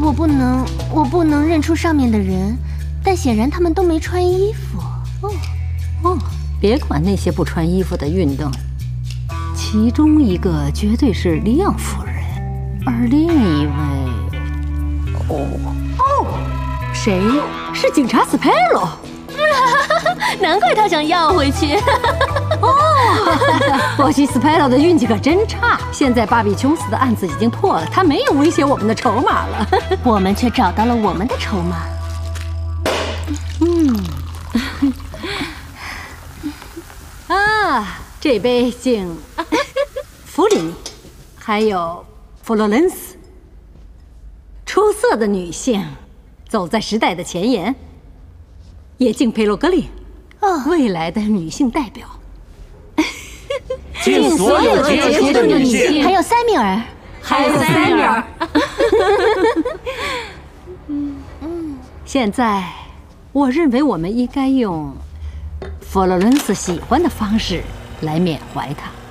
我不能认出上面的人，但显然他们都没穿衣服。 别管那些不穿衣服的运动，其中一个绝对是利昂夫人，而另一位，谁？是警察斯派罗。 难怪他想要回去。 波西斯派罗的运气可真差。现在巴比琼斯的案子已经破了，他没有威胁我们的筹码了。 我们却找到了我们的筹码。 这杯敬弗里尼，还有弗洛伦斯。出色的女性，走在时代的前沿。也敬佩洛格里，未来的女性代表。 敬所有杰出的女性， 还有塞米尔， 现在，我认为我们应该用佛罗伦斯喜欢的方式来缅怀她。